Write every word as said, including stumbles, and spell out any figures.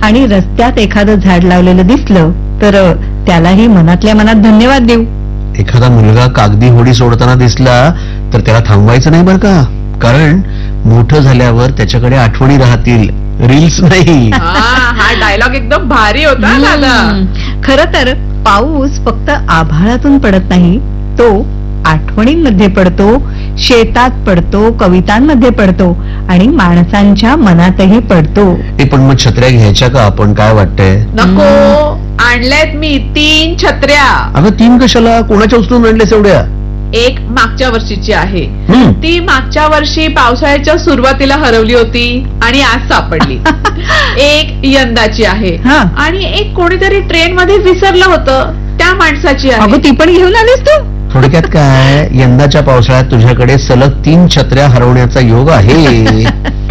आणि रस्त्यात एखादं झाड लावलेलं दिसलं तर त्यालाही मनातल्या मनात धन्यवाद देऊ. एखादा मुलगा कागदी होडी सोडताना दिसला तर त्याला थांबवायचं नाही बरं का, कारण मोठं झाल्यावर त्याच्याकडे आठवणी राहतील, रील्स नाही. हा डायलॉग एकदम भारी होता दादा. खर तर पाऊस फक्त आभाळातून पडत नाही, तो आठवणींमध्ये पडतो, शेतात पडतो, कवितांमध्ये पडतो आणि माणसांच्या मनातही पडतो. ते पण मग छत्र्या घ्यायच्या का आपण, काय वाटतंय? नको, आणल्यात मी तीन छत्र्या. अगं तीन कशाला, कोणाच्या उचलून आणल्यास एवढ्या? एक मागच्या वर्षीची आहे, हम्म. ती मागच्या वर्षी पावसाळ्याच्या सुरुवातीला हरवली होती आणि आज सापडली. एक यंदाची आहे हा. आणि एक कोणीतरी ट्रेन मध्ये विसरलं होतं त्या माणसाची आहे. अगं ती पण घेऊन आलीस तू? थोडक्यात काय, यंदाच्या पावसाळ्यात तुझ्याकडे सलग तीन छत्र्या हरवण्याचा योग आहे.